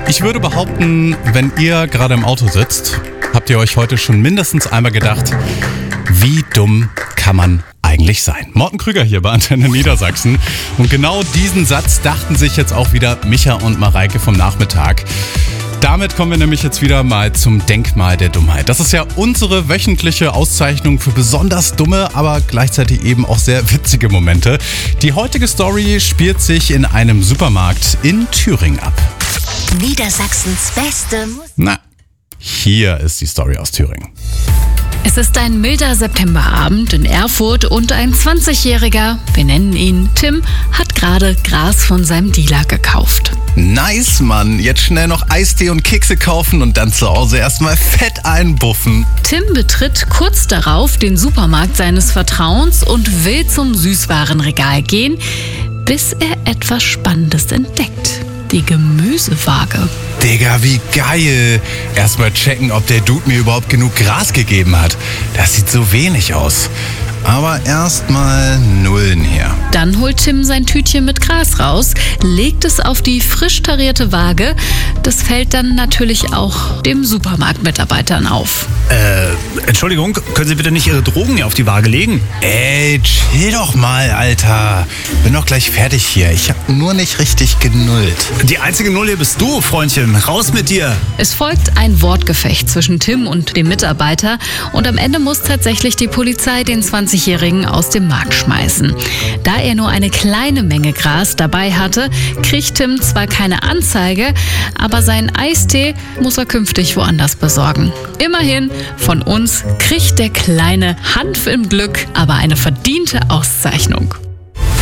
Ich würde behaupten, wenn ihr gerade im Auto sitzt, habt ihr euch heute schon mindestens einmal gedacht, wie dumm kann man eigentlich sein? Morten Krüger hier bei Antenne Niedersachsen. Und genau diesen Satz dachten sich jetzt auch wieder Micha und Mareike vom Nachmittag. Damit kommen wir nämlich jetzt wieder mal zum Denkmal der Dummheit. Das ist ja unsere wöchentliche Auszeichnung für besonders dumme, aber gleichzeitig eben auch sehr witzige Momente. Die heutige Story spielt sich in einem Supermarkt in Thüringen ab. Niedersachsens beste Musik. Na, hier ist die Story aus Thüringen. Es ist ein milder Septemberabend in Erfurt und ein 20-Jähriger, wir nennen ihn Tim, hat gerade Gras von seinem Dealer gekauft. Nice, Mann. Jetzt schnell noch Eistee und Kekse kaufen und dann zu Hause erstmal fett einbuffen. Tim betritt kurz darauf den Supermarkt seines Vertrauens und will zum Süßwarenregal gehen, bis er etwas Spannendes entdeckt. Die Gemüsewaage. Digga, wie geil. Erstmal checken, ob der Dude mir überhaupt genug Gras gegeben hat. Das sieht so wenig aus. Aber erstmal Nullen her. Dann holt Tim sein Tütchen mit Gras raus, legt es auf die frisch tarierte Waage. Das fällt dann natürlich auch dem Supermarktmitarbeitern auf. Entschuldigung, können Sie bitte nicht Ihre Drogen hier auf die Waage legen? Ey, chill doch mal, Alter. Bin doch gleich fertig hier. Ich hab nur nicht richtig genullt. Die einzige Null hier bist du, Freundchen. Raus mit dir. Es folgt ein Wortgefecht zwischen Tim und dem Mitarbeiter und am Ende muss tatsächlich die Polizei den 20-Jährigen aus dem Markt schmeißen. Da er nur eine kleine Menge Gras dabei hatte, kriegt Tim zwar keine Anzeige, aber seinen Eistee muss er künftig woanders besorgen. Immerhin, von uns kriegt der kleine Hanf im Glück aber eine verdiente Auszeichnung.